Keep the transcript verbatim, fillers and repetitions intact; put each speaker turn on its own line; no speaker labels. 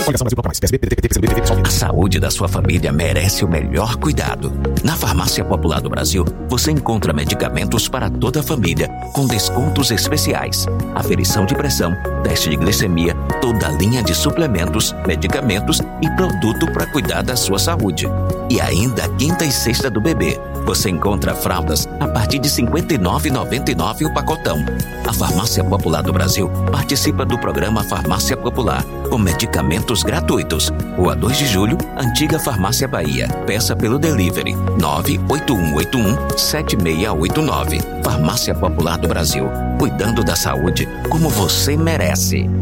A saúde da sua família merece o melhor cuidado. Na Farmácia Popular do Brasil, você encontra medicamentos para toda a família, com descontos especiais. Aferição de pressão, teste de glicemia, toda a linha de suplementos, medicamentos e produto para cuidar da sua saúde. E ainda a quinta e sexta do bebê. Você encontra fraldas a partir de cinquenta e nove reais e noventa e nove centavos o pacotão. A Farmácia Popular do Brasil participa do programa Farmácia Popular, com medicamentos gratuitos. Rua dois de julho, Antiga Farmácia Bahia. Peça pelo delivery nove oito um oito um sete seis oito nove. Farmácia Popular do Brasil, cuidando da saúde como você merece.